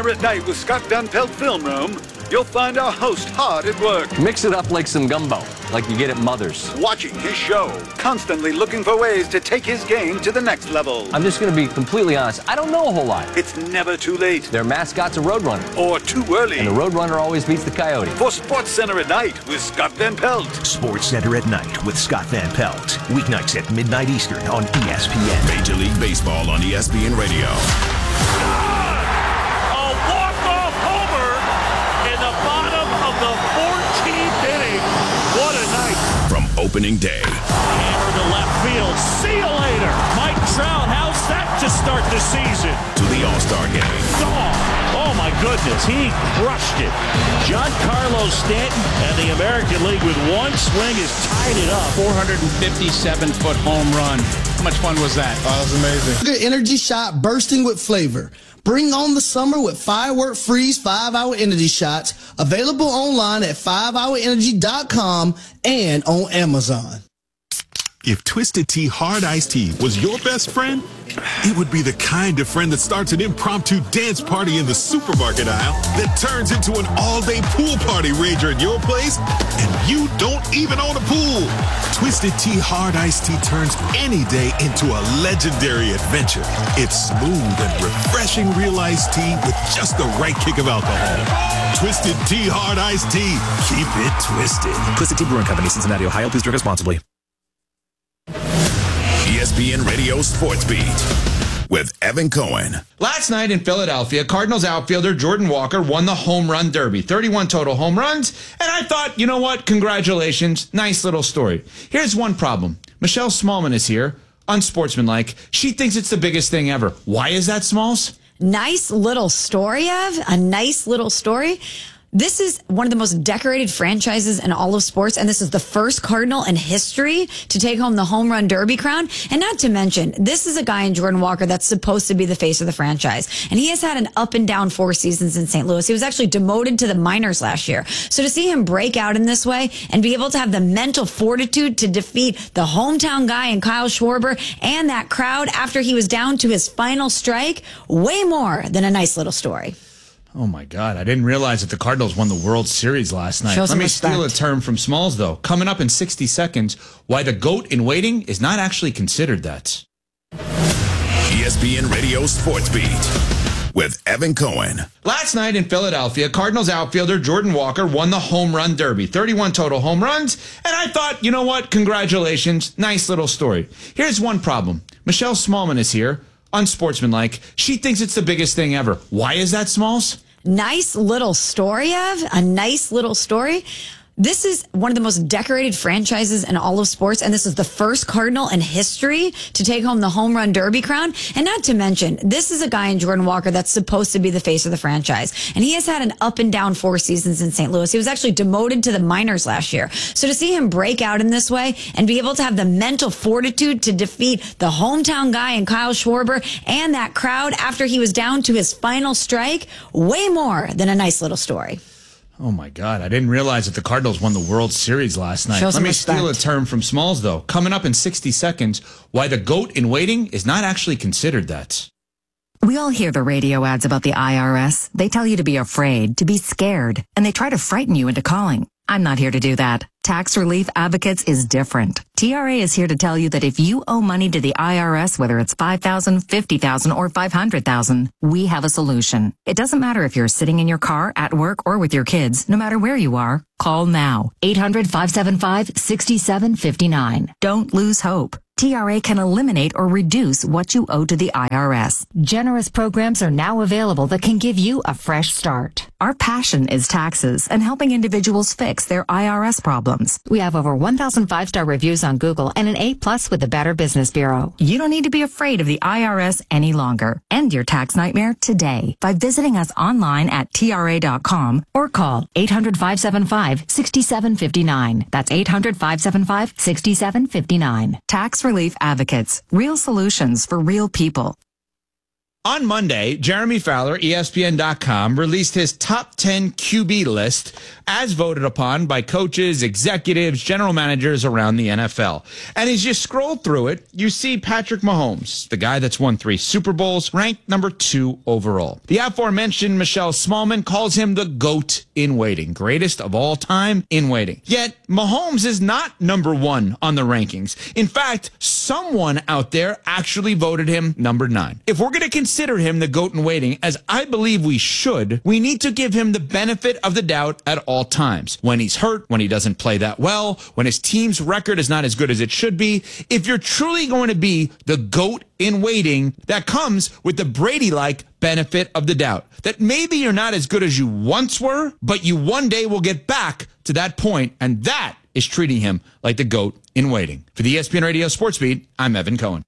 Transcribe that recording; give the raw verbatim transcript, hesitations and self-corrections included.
Center at Night with Scott Van Pelt Film Room, you'll find our host hard at work. Mix it up like some gumbo, like you get at Mother's. Watching his show, constantly looking for ways to take his game to the next level. I'm just going to be completely honest. I don't know a whole lot. It's never too late. Their mascot's a Roadrunner. Or too early. And the Roadrunner always beats the Coyote. For Sports Center at Night with Scott Van Pelt. Sports Center at Night with Scott Van Pelt. Weeknights at midnight Eastern on E S P N. Major League Baseball on E S P N Radio. Opening day. Hammer to left field. See you later. Mike Trout, how's that to start the season? To the All-Star game. Oh, oh my goodness, he crushed it. Giancarlo Stanton and the American League with one swing has tied it up. four hundred fifty-seven foot home run. How much fun was that? Oh, that was amazing. Good energy shot bursting with flavor. Bring on the summer with Firework Freeze five hour Energy Shots, available online at five hour energy dot com and on Amazon. If Twisted Tea Hard Iced Tea was your best friend, it would be the kind of friend that starts an impromptu dance party in the supermarket aisle that turns into an all-day pool party rager at your place, and you don't even own a pool. Twisted Tea Hard Iced Tea turns any day into a legendary adventure. It's smooth and refreshing real iced tea with just the right kick of alcohol. Twisted Tea Hard Iced Tea. Keep it twisted. Twisted Tea Brewing Company, Cincinnati, Ohio. Please drink responsibly. E S P N Radio Sports Beat with Evan Cohen. Last night in Philadelphia, Cardinals outfielder Jordan Walker won the home run derby. thirty-one total home runs. And I thought, you know what? Congratulations. Nice little story. Here's one problem. Michelle Smallman is here, unsportsmanlike. She thinks it's the biggest thing ever. Why is that, Smalls? Nice little story, Ev. A nice little story. This is one of the most decorated franchises in all of sports, and this is the first Cardinal in history to take home the home run derby crown. And not to mention, this is a guy in Jordan Walker that's supposed to be the face of the franchise. And he has had an up and down four seasons in Saint Louis. He was actually demoted to the minors last year. So to see him break out in this way and be able to have the mental fortitude to defeat the hometown guy in Kyle Schwarber and that crowd after he was down to his final strike, way more than a nice little story. Oh, my God. I didn't realize that the Cardinals won the World Series last night. Show Let some me respect. steal a term from Smalls, though. Coming up in sixty seconds, why the GOAT in waiting is not actually considered that. E S P N Radio Sports Beat with Evan Cohen. Last night in Philadelphia, Cardinals outfielder Jordan Walker won the home run derby. thirty-one total home runs. And I thought, you know what? Congratulations. Nice little story. Here's one problem. Michelle Smallman is here, unsportsmanlike. She thinks it's the biggest thing ever. Why is that, Smalls? Nice little story, Ev. A nice little story. This is one of the most decorated franchises in all of sports, and this is the first Cardinal in history to take home the home run derby crown. And not to mention, this is a guy in Jordan Walker that's supposed to be the face of the franchise. And he has had an up and down four seasons in Saint Louis. He was actually demoted to the minors last year. So to see him break out in this way and be able to have the mental fortitude to defeat the hometown guy in Kyle Schwarber and that crowd after he was down to his final strike, way more than a nice little story. Oh, my God. I didn't realize that the Cardinals won the World Series last night. Show Let some me respect. steal a term from Smalls, though. Coming up in sixty seconds, why the GOAT in waiting is not actually considered that. We all hear the radio ads about the I R S. They tell you to be afraid, to be scared, and they try to frighten you into calling. I'm not here to do that. Tax Relief Advocates is different. T R A is here to tell you that if you owe money to the I R S, whether it's five thousand dollars, fifty thousand dollars, or five hundred thousand dollars, we have a solution. It doesn't matter if you're sitting in your car, at work, or with your kids. No matter where you are, call now. eight hundred, five seven five, six seven five nine. Don't lose hope. T R A can eliminate or reduce what you owe to the I R S. Generous programs are now available that can give you a fresh start. Our passion is taxes and helping individuals fix their I R S problems. We have over one thousand five-star reviews on Google and an A plus with the Better Business Bureau. You don't need to be afraid of the I R S any longer. End your tax nightmare today by visiting us online at T R A dot com or call eight hundred, five seven five, six seven five nine. That's eight hundred, five seven five, six seven five nine. Tax Relief Advocates. Real solutions for real people. On Monday, Jeremy Fowler, E S P N dot com, released his top ten Q B list as voted upon by coaches, executives, general managers around the N F L. And as you scroll through it, you see Patrick Mahomes, the guy that's won three Super Bowls, ranked number two overall. The aforementioned Michelle Smallman calls him the GOAT in waiting, greatest of all time in waiting. Yet Mahomes is not number one on the rankings. In fact, someone out there actually voted him number nine. If we're going to consider him the GOAT in waiting, as I believe we should, we need to give him the benefit of the doubt at all times. When he's hurt, when he doesn't play that well, when his team's record is not as good as it should be. If you're truly going to be the GOAT in waiting, that comes with the Brady-like benefit of the doubt. That maybe you're not as good as you once were, but you one day will get back to that point, and that is treating him like the GOAT in waiting. For the E S P N Radio Sports Beat, I'm Evan Cohen.